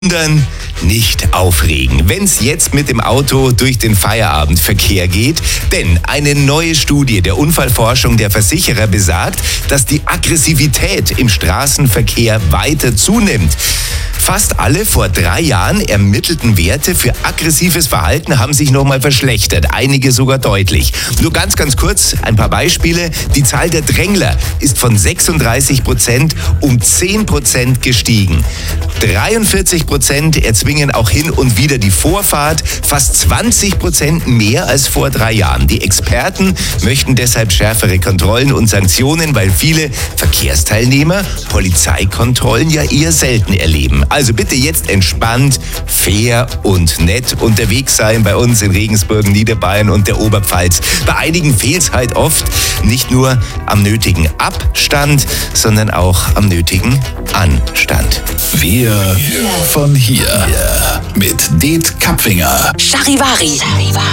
Wundern, nicht aufregen, wenn es jetzt mit dem Auto durch den Feierabendverkehr geht. Denn eine neue Studie der Unfallforschung der Versicherer besagt, dass die Aggressivität im Straßenverkehr weiter zunimmt. Fast alle vor 3 Jahren ermittelten Werte für aggressives Verhalten haben sich nochmal verschlechtert, einige sogar deutlich. Nur ganz kurz ein paar Beispiele. Die Zahl der Drängler ist von 36% um 10% gestiegen. 43% erzwingen auch hin und wieder die Vorfahrt, fast 20% mehr als vor 3 Jahren. Die Experten möchten deshalb schärfere Kontrollen und Sanktionen, weil viele Verkehrsteilnehmer Polizeikontrollen ja eher selten erleben. Also bitte jetzt entspannt, fair und nett unterwegs sein bei uns in Regensburg, Niederbayern und der Oberpfalz. Bei einigen fehlt es halt oft nicht nur am nötigen Abstand, sondern auch am nötigen Anstand. Wir von hier mit Det Kapfinger. Charivari.